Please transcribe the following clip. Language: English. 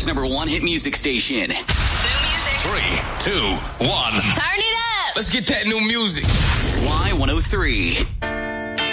America's #1 hit music station. New music. 3, 2, 1. Turn it up. Let's get that new music. Y103.